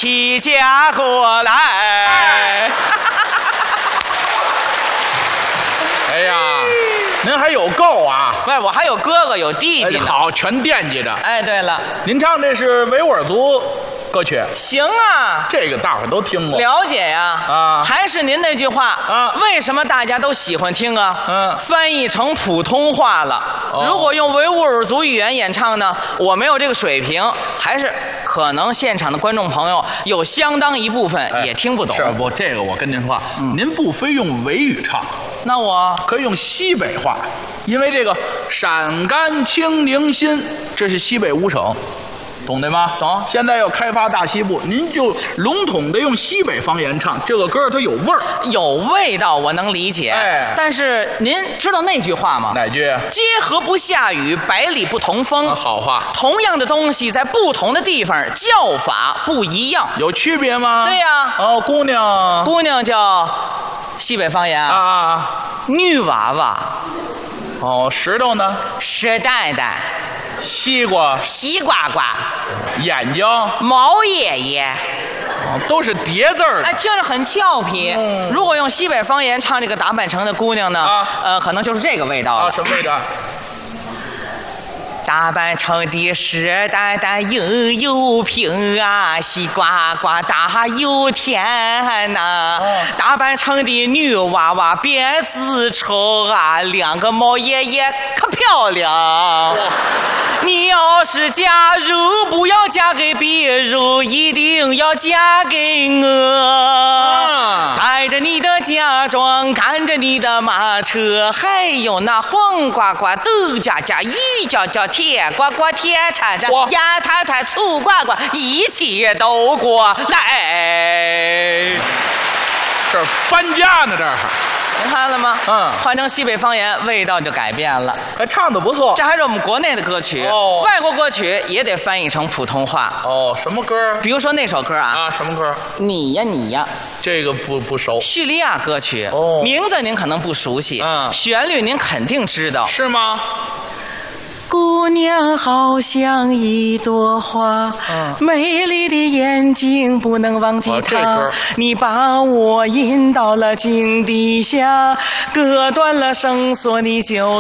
起家过来。 哎呀，您还有够啊！ 不是，我还有哥哥有弟弟呢。 好，全惦记着。 哎，对了， 您唱这是维吾尔族歌曲， 行啊， 这个大伙都听过。 了解呀。 啊还是您那句话啊为什么大家都喜欢听啊？ 嗯翻译成普通话了。 哦如果用维吾尔族语言演唱呢，我没有这个水平，还是可能现场的观众朋友有相当一部分也听不懂。 是不？这个我跟您说，您不非用维语唱， 那我可以用西北话，因为这个陕甘青宁新，这是西北五省。懂的吗？ 懂。 现在要开发大西部，您就笼统的用西北方言唱，这个歌它有味儿， 有味道，我能理解。 哎但是您知道那句话吗？ 哪句？ 街河不下雨，百里不同风。 好话， 同样的东西在不同的地方叫法不一样。 有区别吗？ 对呀哦，姑娘， 姑娘叫西北方言啊， 女娃娃， 哦，石头呢？ 石蛋蛋， 西瓜、 西瓜瓜， 眼睛， 毛爷爷。 哦，都是叠字儿的。 哎，听着很俏皮。如果用西北方言唱这个打扮成的姑娘呢？可能就是这个味道了。 啊，什么味道？ 打扮成的湿蛋蛋硬又平啊，西瓜瓜大又甜呐、打扮成的女娃娃辫子丑啊，两个毛爷爷可漂亮。你要是嫁入，不要嫁给别人，一定要嫁给我。带着你的嫁妆，赶着你的马车，还有那黄瓜瓜、豆夹夹、鱼饺饺、甜瓜瓜、甜铲铲、鸭太太、醋瓜瓜，一起都过来。 这搬家呢，这是。 您看了吗？换成西北方言，味道就改变了。 还唱的不错。 这还是我们国内的歌曲，外国歌曲也得翻译成普通话。 哦，什么歌？ 比如说那首歌啊， 什么歌？ 你呀你呀， 这个不熟。 叙利亚歌曲。名字您可能不熟悉，旋律您肯定知道。 是吗？ 姑娘好像一朵花，美丽的眼睛不能忘记她。你把我引到了井底下，割断了绳索，你就